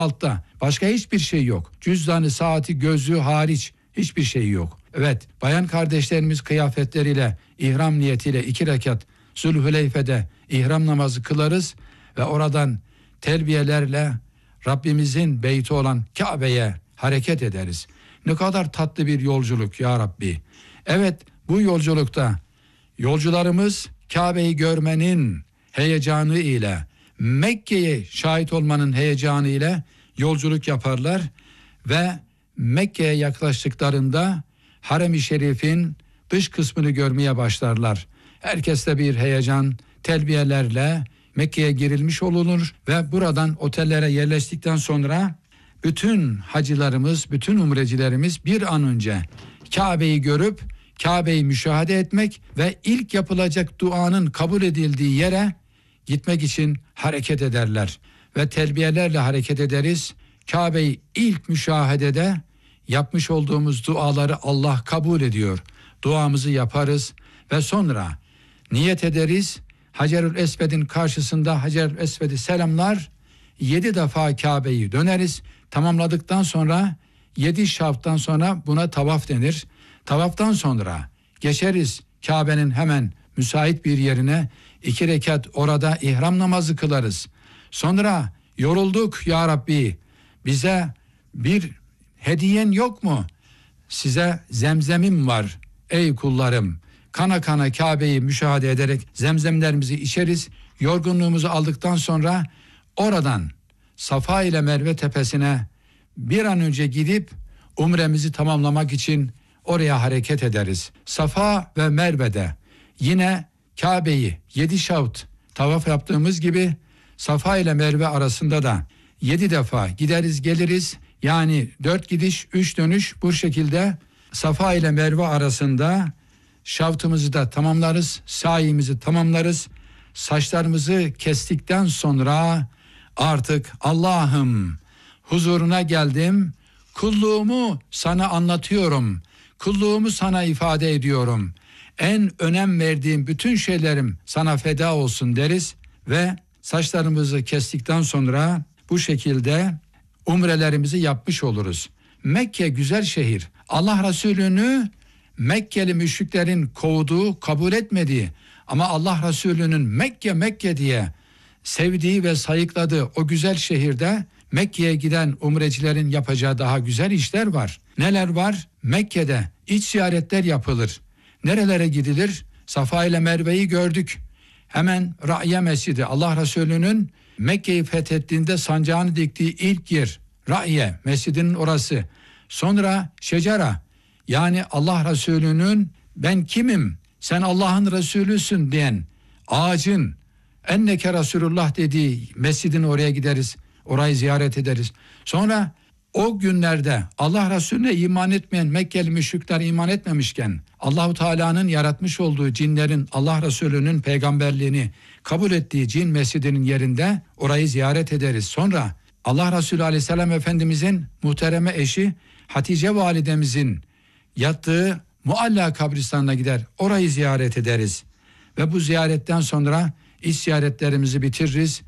altta. Başka hiçbir şey yok. Cüzdanı, saati, gözlüğü hariç hiçbir şey yok. Evet, bayan kardeşlerimiz kıyafetleriyle, ihram niyetiyle 2 rekat Zülhüleyfe'de ihram namazı kılarız ve oradan telbiyelerle Rabbimizin beyti olan Kabe'ye hareket ederiz. Ne kadar tatlı bir yolculuk ya Rabbi. Evet, bu yolculukta yolcularımız Kabe'yi görmenin heyecanı ile, Mekke'ye şahit olmanın heyecanı ile yolculuk yaparlar ve Mekke'ye yaklaştıklarında Harem-i Şerif'in dış kısmını görmeye başlarlar. Herkeste bir heyecan, telbiyelerle Mekke'ye girilmiş olunur ve buradan otellere yerleştikten sonra bütün hacılarımız, bütün umrecilerimiz bir an önce Kabe'yi görüp Kabe'yi müşahede etmek ve ilk yapılacak duanın kabul edildiği yere gitmek için hareket ederler. Ve telbiyelerle hareket ederiz. Kabe'yi ilk müşahedede yapmış olduğumuz duaları Allah kabul ediyor. Duamızı yaparız ve sonra niyet ederiz. Hacerül Esved'in karşısında Hacerül Esved'i selamlar. 7 defa Kabe'yi döneriz. Tamamladıktan sonra 7 şavttan sonra buna tavaf denir. Tavaftan sonra geçeriz Kabe'nin hemen müsait bir yerine, 2 rekat orada ihram namazı kılarız. Sonra yorulduk ya Rabbi, bize bir hediyen yok mu? Size zemzemim var ey kullarım. Kana kana Kabe'yi müşahede ederek zemzemlerimizi içeriz. Yorgunluğumuzu aldıktan sonra oradan Safa ile Merve tepesine bir an önce gidip umremizi tamamlamak için oraya hareket ederiz. Safa ve Merve'de yine Kabe'yi 7 şavt tavaf yaptığımız gibi Safa ile Merve arasında da 7 defa gideriz geliriz. Yani 4 gidiş 3 dönüş bu şekilde Safa ile Merve arasında şavtımızı da tamamlarız. Sa'imizi tamamlarız. Saçlarımızı kestikten sonra artık Allah'ım huzuruna geldim. Kulluğumu sana anlatıyorum. Kulluğumu sana ifade ediyorum. En önem verdiğim bütün şeylerim sana feda olsun deriz ve saçlarımızı kestikten sonra bu şekilde umrelerimizi yapmış oluruz. Mekke güzel şehir. Allah Resulü'nü Mekkeli müşriklerin kovduğu, kabul etmediği ama Allah Resulü'nün Mekke diye sevdiği ve sayıkladığı o güzel şehirde Mekke'ye giden umrecilerin yapacağı daha güzel işler var. Neler var? Mekke'de iç ziyaretler yapılır. Nerelere gidilir? Safa ile Merve'yi gördük. Hemen Ra'ye Mescidi, Allah Resulü'nün Mekke'yi fethettiğinde sancağını diktiği ilk yer Ra'ye Mescidinin orası. Sonra Şecera, yani Allah Resulü'nün ben kimim, sen Allah'ın Resulüsün diyen ağacın enneke Resulullah dediği mescidin oraya gideriz. Orayı ziyaret ederiz. Sonra o günlerde Allah Resulüne iman etmeyen Mekkeli müşrikler iman etmemişken Allahu Teala'nın yaratmış olduğu cinlerin Allah Resulü'nün peygamberliğini kabul ettiği cin mescidinin yerinde orayı ziyaret ederiz. Sonra Allah Resulü Aleyhisselam Efendimizin muhtereme eşi Hatice validemizin yattığı Mualla kabristanına gider. Orayı ziyaret ederiz. Ve bu ziyaretten sonra iç ziyaretlerimizi bitiririz.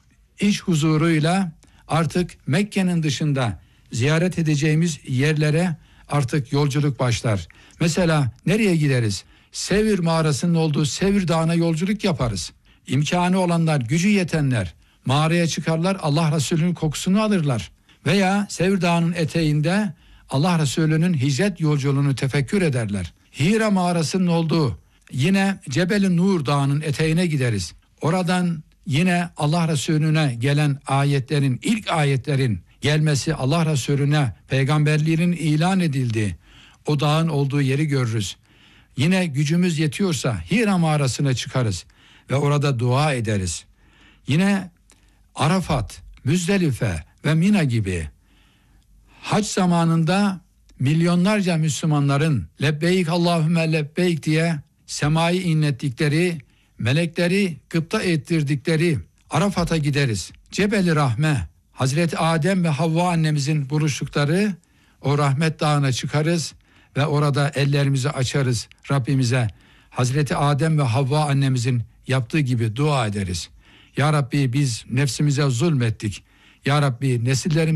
İç huzuruyla artık Mekke'nin dışında ziyaret edeceğimiz yerlere artık yolculuk başlar. Mesela nereye gideriz? Sevir mağarasının olduğu Sevir Dağı'na yolculuk yaparız. İmkanı olanlar, gücü yetenler mağaraya çıkarlar, Allah Resulü'nün kokusunu alırlar. Veya Sevir Dağı'nın eteğinde Allah Resulü'nün hicret yolculuğunu tefekkür ederler. Hira mağarasının olduğu yine Cebel-i Nur Dağı'nın eteğine gideriz. Oradan yine Allah Resulüne gelen ayetlerin, ilk ayetlerin gelmesi, Allah Resulüne peygamberliğinin ilan edildiği o dağın olduğu yeri görürüz. Yine gücümüz yetiyorsa Hira mağarasına çıkarız ve orada dua ederiz. Yine Arafat, Müzdelife ve Mina gibi hac zamanında milyonlarca Müslümanların lebbeyk Allahümme lebbeyk diye semayı inlettikleri, melekleri gıpta ettirdikleri Arafat'a gideriz. Cebel-i Rahme, Hazreti Adem ve Havva annemizin buluştukları o rahmet dağına çıkarız ve orada ellerimizi açarız Rabbimize. Hazreti Adem ve Havva annemizin yaptığı gibi dua ederiz. Ya Rabbi biz nefsimize zulmettik. Ya Rabbi nesillerimiz